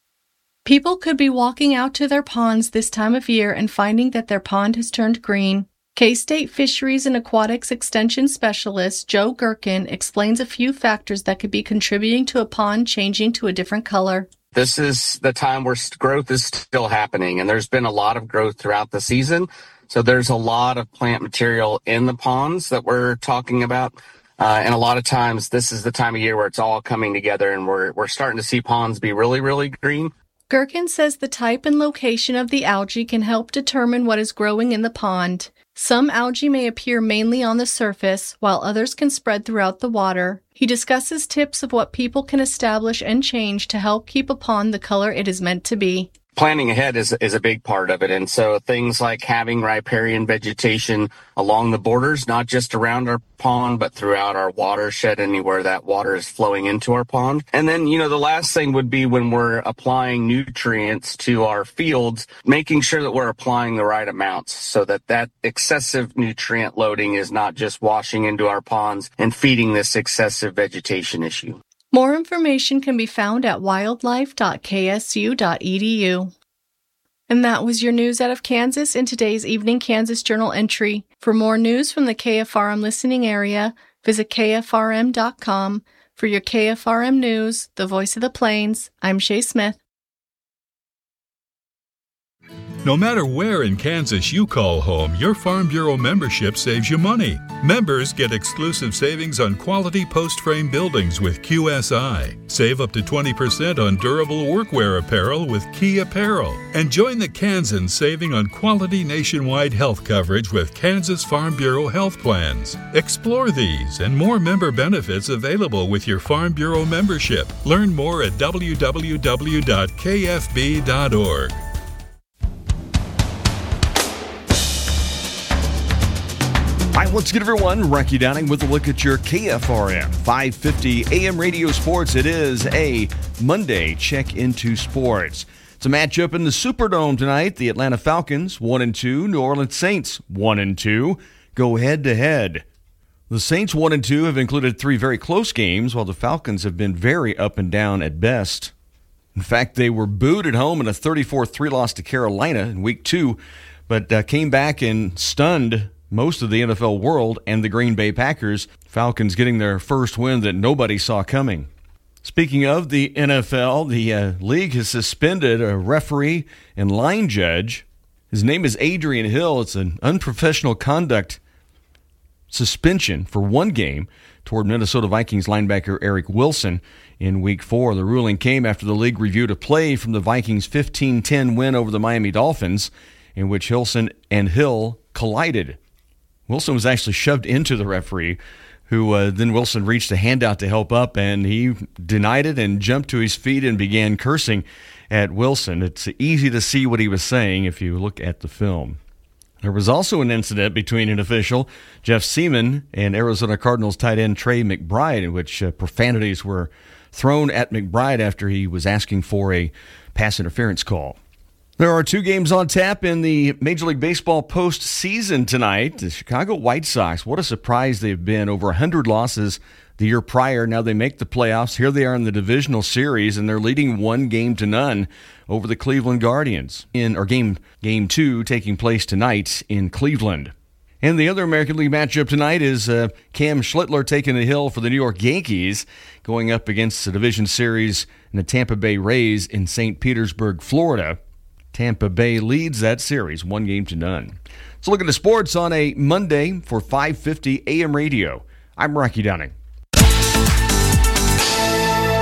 People could be walking out to their ponds this time of year and finding that their pond has turned green. K-State Fisheries and Aquatics Extension Specialist Joe Gherkin explains a few factors that could be contributing to a pond changing to a different color. This is the time where growth is still happening, and there's been a lot of growth throughout the season. So there's a lot of plant material in the ponds that we're talking about. Uh, and a lot of times this is the time of year where it's all coming together, and we're we're starting to see ponds be really, really green. Gherkin says the type and location of the algae can help determine what is growing in the pond. Some algae may appear mainly on the surface, while others can spread throughout the water. He discusses tips of what people can establish and change to help keep a pond the color it is meant to be. Planning ahead is is a big part of it. And so things like having riparian vegetation along the borders, not just around our pond, but throughout our watershed, anywhere that water is flowing into our pond. And then, you know, the last thing would be when we're applying nutrients to our fields, making sure that we're applying the right amounts so that that excessive nutrient loading is not just washing into our ponds and feeding this excessive vegetation issue. More information can be found at wildlife dot k s u dot e d u. And that was your news out of Kansas in today's Evening Kansas Journal entry. For more news from the K F R M listening area, visit k f r m dot com. For your K F R M News, the voice of the Plains, I'm Shay Smith. No matter where in Kansas you call home, your Farm Bureau membership saves you money. Members get exclusive savings on quality post-frame buildings with Q S I. Save up to twenty percent on durable workwear apparel with Key Apparel. And join the Kansans saving on quality nationwide health coverage with Kansas Farm Bureau health plans. Explore these and more member benefits available with your Farm Bureau membership. Learn more at w w w dot k f b dot org. Hi, once again, everyone. Rocky Downing with a look at your K F R M five fifty A M radio sports. It is a Monday check into sports. It's a matchup in the Superdome tonight. The Atlanta Falcons, one and two. New Orleans Saints, one and two. Go head to head. The Saints, one and two, have included three very close games, while the Falcons have been very up and down at best. In fact, they were booed at home in a thirty-four three loss to Carolina in week two, but uh, came back and stunned most of the N F L world and the Green Bay Packers. Falcons getting their first win that nobody saw coming. Speaking of the N F L, the uh, league has suspended a referee and line judge. His name is Adrian Hill. It's an unprofessional conduct suspension for one game toward Minnesota Vikings linebacker Eric Wilson in week four. The ruling came after the league reviewed a play from the Vikings' fifteen ten win over the Miami Dolphins in which Wilson and Hill collided. Wilson was actually shoved into the referee, who uh, then Wilson reached a hand out to help up, and he denied it and jumped to his feet and began cursing at Wilson. It's easy to see what he was saying if you look at the film. There was also an incident between an official, Jeff Seaman, and Arizona Cardinals tight end Trey McBride, in which uh, profanities were thrown at McBride after he was asking for a pass interference call. There are two games on tap in the Major League Baseball postseason tonight. The Chicago White Sox, what a surprise they've been. Over one hundred losses the year prior. Now they make the playoffs. Here they are in the divisional series, and they're leading one game to none over the Cleveland Guardians. In or game game two taking place tonight in Cleveland. And the other American League matchup tonight is uh, Cam Schlittler taking the hill for the New York Yankees, going up against the division series in the Tampa Bay Rays in Saint Petersburg, Florida. Tampa Bay leads that series one game to none. So look at the sports on a Monday for five fifty A M radio. I'm Rocky Downing.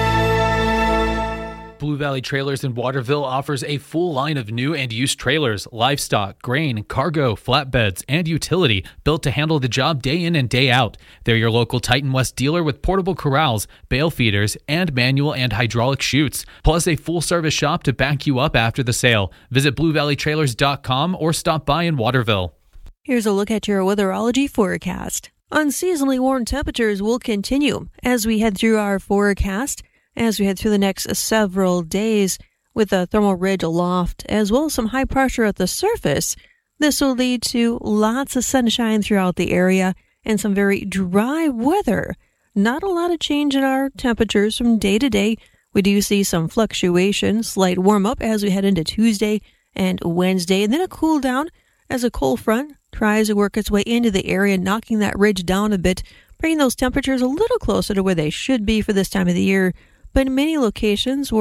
Blue Valley Trailers in Waterville offers a full line of new and used trailers, livestock, grain, cargo, flatbeds, and utility built to handle the job day in and day out. They're your local Titan West dealer with portable corrals, bale feeders, and manual and hydraulic chutes, plus a full-service shop to back you up after the sale. Visit blue valley trailers dot com or stop by in Waterville. Here's a look at your weatherology forecast. Unseasonably warm temperatures will continue as we head through our forecast. As we head through the next several days with a thermal ridge aloft, as well as some high pressure at the surface, this will lead to lots of sunshine throughout the area and some very dry weather. Not a lot of change in our temperatures from day to day. We do see some fluctuation, slight warm up as we head into Tuesday and Wednesday, and then a cool down as a cold front tries to work its way into the area, knocking that ridge down a bit, bringing those temperatures a little closer to where they should be for this time of the year. But in many locations, we're